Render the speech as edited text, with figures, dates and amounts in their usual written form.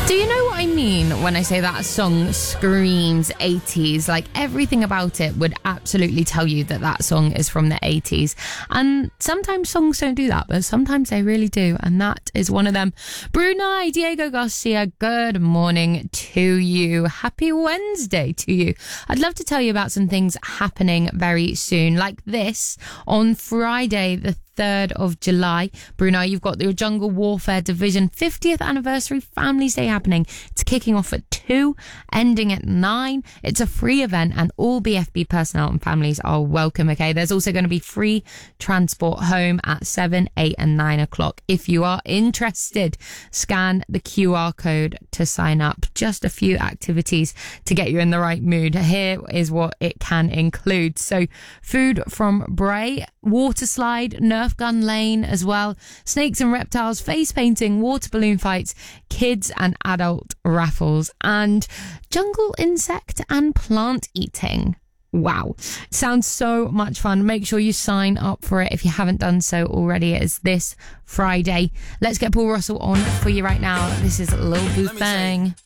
Do you know what I mean when I say that song screams 80s? Like, everything about it would absolutely tell you that that song is from the 80s. And sometimes songs don't do that, but sometimes they really do. And that is one of them. Brunei, Diego Garcia, good morning to you. Happy Wednesday to you. I'd love to tell you about some things happening very soon. Like this, on Friday, the 3rd of July, Brunei, you've got your Jungle Warfare Division 50th Anniversary Families Day happening. It's kicking off at 2, ending at 9. It's a free event and all BFB personnel and families are welcome, okay? There's also going to be free transport home at 7, 8 and 9 o'clock. If you are interested, scan the QR code to sign up. Just a few activities to get you in the right mood. Here is what it can include. So, food from Bray, water slide, Nerf gun lane as well, snakes and reptiles, face painting, water balloon fights, kids and adult raffles, and jungle insect and plant eating. Wow. Sounds so much fun. Make sure you sign up for it if you haven't done so already. It is this Friday. Let's get Paul Russell on for you right now. This is Lil Boo Thang.